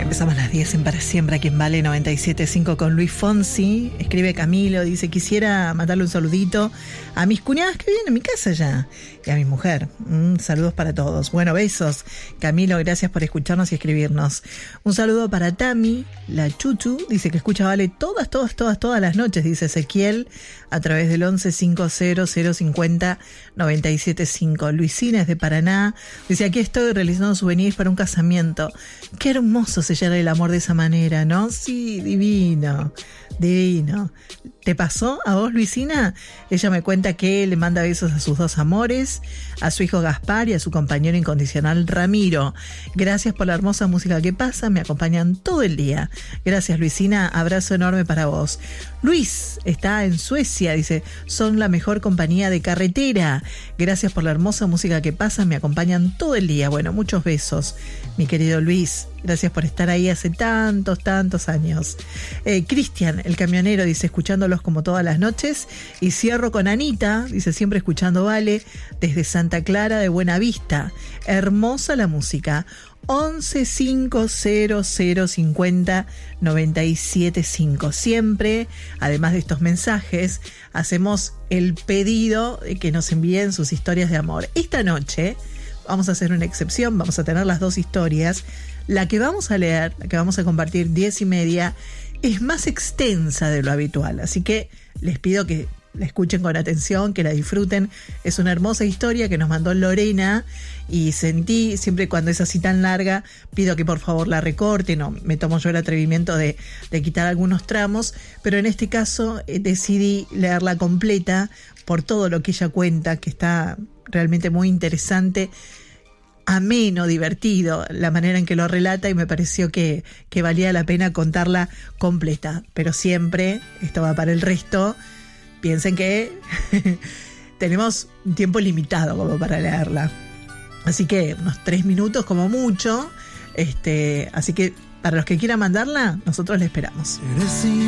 Empezamos a las 10 en Para Siempre, aquí en Vale 97.5 con Luis Fonsi. Escribe Camilo, dice: quisiera mandarle un saludito a mis cuñadas que viven en mi casa ya, y a mi mujer. Saludos para todos. Bueno, besos, Camilo, gracias por escucharnos y escribirnos. Un saludo para Tami, la Chuchu, dice que escucha Vale todas las noches, dice Ezequiel, a través del 1150-050-975. Luisina es de Paraná, dice: aquí estoy realizando souvenirs para un casamiento. Qué hermoso sellar el amor de esa manera, ¿no? Sí, divino, divino. ¿Te pasó a vos, Luisina? Ella me cuenta que le manda besos a sus dos amores, a su hijo Gaspar y a su compañero incondicional Ramiro. Gracias por la hermosa música que pasa, me acompañan todo el día. Gracias, Luisina, abrazo enorme para vos. Luis está en Suecia, dice: son la mejor compañía de carretera. Gracias por la hermosa música que pasa, me acompañan todo el día. Bueno, muchos besos, mi querido Luis. Gracias por estar ahí hace tantos años. Cristian, el camionero, dice: escuchándolos como todas las noches. Y cierro con Anita, dice: siempre escuchando Vale, desde Santa Clara de Buenavista. Hermosa la música. 1150-050-975. Siempre, además de estos mensajes, hacemos el pedido de que nos envíen sus historias de amor. Esta noche vamos a hacer una excepción, vamos a tener las dos historias. La que vamos a leer, la que vamos a compartir 10:30, es más extensa de lo habitual, así que les pido que la escuchen con atención, que la disfruten. Es una hermosa historia que nos mandó Lorena y sentí, siempre cuando es así tan larga, pido que por favor la recorten, o me tomo yo el atrevimiento de quitar algunos tramos, pero en este caso decidí leerla completa por todo lo que ella cuenta, que está realmente muy interesante, ameno, divertido, la manera en que lo relata, y me pareció que valía la pena contarla completa. Pero siempre, esto va para el resto, piensen que tenemos un tiempo limitado como para leerla. Así que unos 3 minutos como mucho. Así que para los que quieran mandarla, nosotros la esperamos.